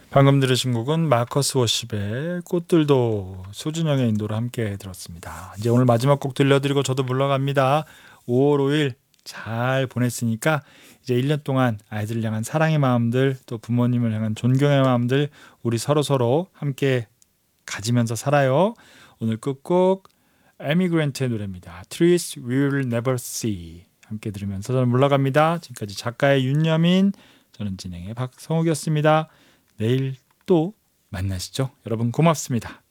방금 들으신 곡은 마커스 워십의 꽃들도 소준영의 인도로 함께 들었습니다. 이제 오늘 마지막 곡 들려드리고 저도 물러갑니다. 5월 5일 잘 보냈으니까 이제 1년 동안 아이들을 향한 사랑의 마음들, 또 부모님을 향한 존경의 마음들 우리 서로서로 함께 가지면서 살아요. 오늘 끝곡 에미 그랜트의 노래입니다. Trees We'll Never See 함께 들으면서 저는 물러갑니다. 지금까지 작가의 윤여민, 저는 진행의 박성욱이었습니다. 내일 또 만나시죠. 여러분 고맙습니다.